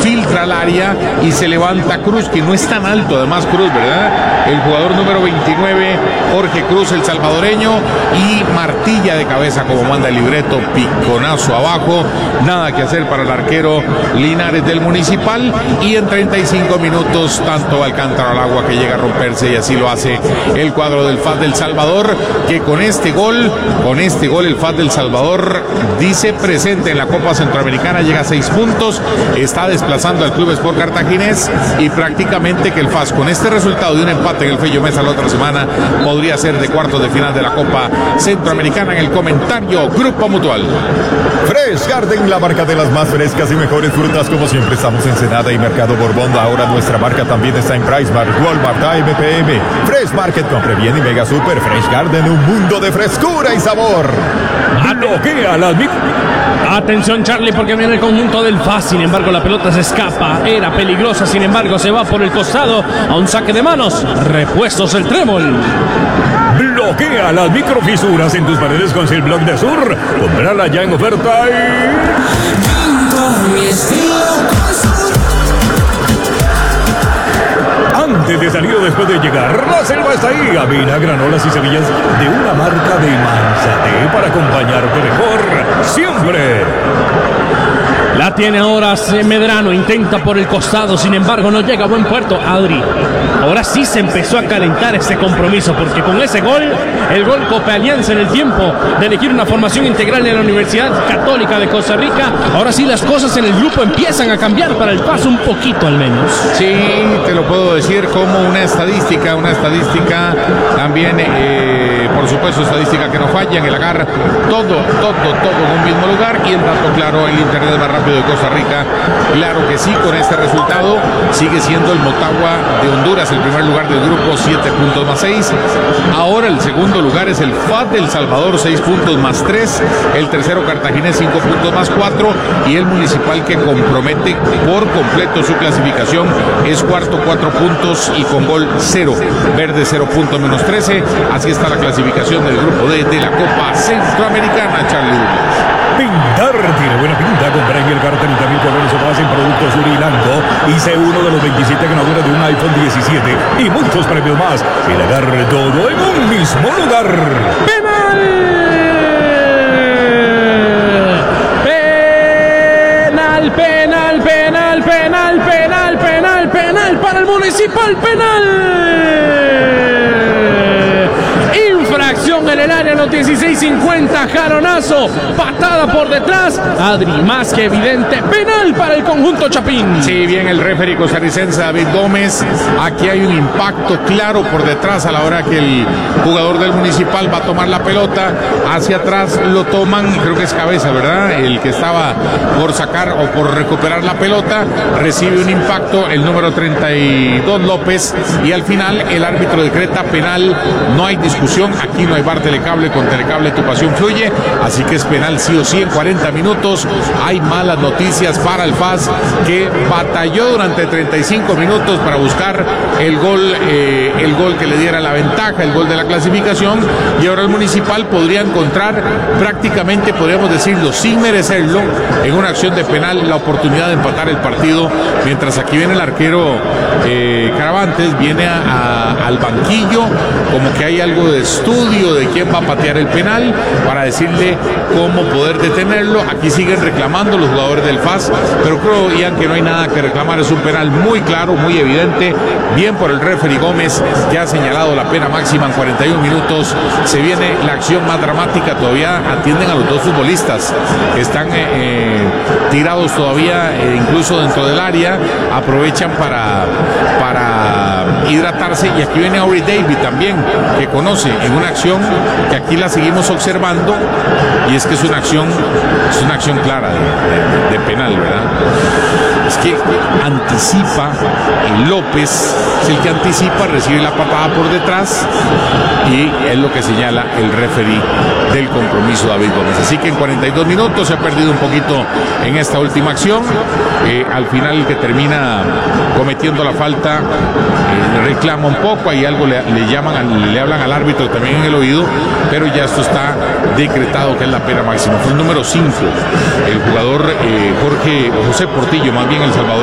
filtra al área y se levanta Cruz, que no es tan alto además Cruz, ¿verdad? El jugador número 29, Jorge Cruz, el salvadoreño, y martilla de cabeza como manda el libreto, piconazo abajo, nada que hacer para el arquero Linares del Municipal, y en 35 minutos tanto Alcántara al agua que llega a romperse, y así lo hace el cuadro del FAS del Salvador, que con este gol el FAS del Salvador dice presente en la Copa Centroamericana, llega a 6 puntos, está desplazando al Club Sport Cartaginés, y prácticamente que el FAS con este resultado de un empate en el Fello Mesa la otra semana podría ser de cuartos de final de la Copa Centroamericana. En el comentario, Grupo Mutual. Fresh Garden, la marca de las más frescas y mejores frutas, como siempre estamos en Ensenada y Mercado Borbón. Ahora nuestra marca también está en PriceMart, Walmart, AMPM, Fresh Market, compre bien y Mega Super. Fresh Garden, un mundo de frescura y sabor. Bloquea las Atención, Charlie, porque viene el conjunto del FAS. Sin embargo, la pelota se escapa. Era peligrosa, sin embargo, se va por el costado a un saque de manos. Repuestos el Trébol. Bloquea las microfisuras en tus paredes con Silblock de Sur. Comprala ya en oferta antes de salir o después de llegar, la selva está ahí. Avena, granolas y semillas de una marca de Manzate para acompañarte mejor siempre. La tiene ahora Medrano, intenta por el costado, sin embargo no llega a buen puerto. Adri, ahora sí se empezó a calentar este compromiso, porque con ese gol, el gol Copa Alianza en el tiempo de elegir una formación integral en la Universidad Católica de Costa Rica, ahora sí las cosas en el grupo empiezan a cambiar para el FAS un poquito al menos. Sí, te lo puedo decir como una estadística también, por supuesto, estadística que no falla en el agar, todo en un mismo lugar, y el dato claro, el internet más rápido de Costa Rica, claro que sí, con este resultado sigue siendo el Motagua de Honduras el primer lugar del grupo, 7 puntos más 6, ahora el segundo lugar es el FAS del Salvador, 6 puntos más 3, el tercero Cartaginés, 5 puntos más 4, y el Municipal, que compromete por completo su clasificación, es cuarto, 4 puntos y con gol 0, Verde 0 puntos menos 13, así está la clasificación del grupo D de la Copa Centroamericana, Charlie Douglas. Pintar tiene buena pinta. Compra en el cartel 30,000 colores o más en productos Urilango y sé uno de los 27 ganadores de un iPhone 17 y muchos premios más. El agarre todo en un mismo lugar. Penal para el Municipal, infracción en el área, los 16:50, jaronazo, patada por detrás, Adri, más que evidente, penal para el conjunto Chapín. Sí, bien el referee costarricense David Gómez, aquí hay un impacto claro por detrás a la hora que el jugador del Municipal va a tomar la pelota, hacia atrás lo toman, creo que es Cabeza, ¿verdad? El que estaba por sacar o por recuperar la pelota, recibe un impacto el número 32 López, y al final el árbitro decreta penal, no hay discusión, aquí no hay bar Telecable, con Telecable tu pasión fluye, así que es penal sí o sí en 40 minutos. Hay malas noticias para el FAS, que batalló durante 35 minutos para buscar el gol que le diera la ventaja, el gol de la clasificación, y ahora el Municipal podría encontrar prácticamente, podríamos decirlo, sin merecerlo, en una acción de penal la oportunidad de empatar el partido, mientras aquí viene el arquero Caravantes, viene al banquillo, como que hay algo de estudio de quién va a patear el penal para decirle cómo poder detenerlo. Aquí siguen reclamando los jugadores del FAS, pero creo, Ian, que no hay nada que reclamar, es un penal muy claro, muy evidente, bien por el referee Gómez, que ha señalado la pena máxima en 41 minutos. Se viene la acción más dramática, todavía atienden a los dos futbolistas que están tirados todavía, incluso dentro del área, aprovechan para hidratarse, y aquí viene Aubrey David también, que conoce en una acción que aquí la seguimos observando, y es que es una acción clara de penal, ¿verdad? Es que anticipa, López es el que anticipa, recibe la patada por detrás, y es lo que señala el referee del compromiso, David Gómez. Así que en 42 minutos se ha perdido un poquito en esta última acción. Al final el que termina cometiendo la falta reclama un poco, hay algo, le hablan al árbitro también en el oído, pero ya esto está decretado que es la pena máxima. Fue el número 5, el jugador José Portillo, más bien el Salvador.